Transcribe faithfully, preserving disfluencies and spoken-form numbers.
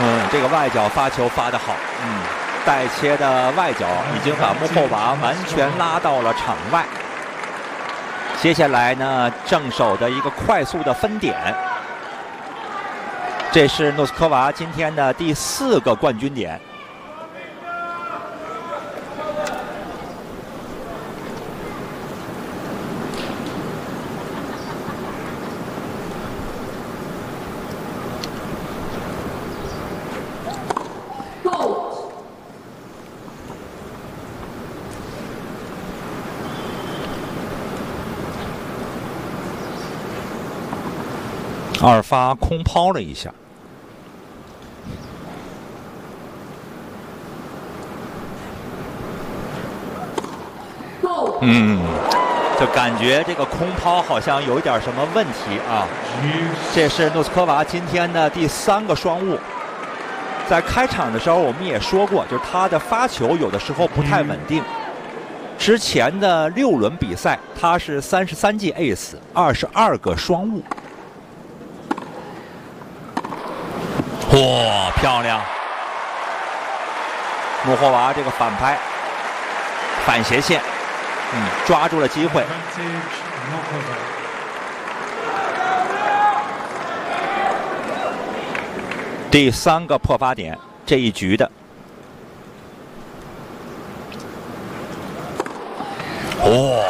嗯，这个外脚发球发得好，嗯，带切的外脚已经把穆霍娃完全拉到了场外。接下来呢，正手的一个快速的分点，这是诺斯科娃今天的第四个冠军点。二发空抛了一下，嗯，就感觉这个空抛好像有一点什么问题啊。这是诺斯科娃今天的第三个双误。在开场的时候我们也说过，就是他的发球有的时候不太稳定。之前的六轮比赛，他是三十三记 ace， 二十二个双误。哇，漂亮！穆霍娃这个反拍，反斜线，嗯，抓住了机会。第三个破发点，这一局的。哦，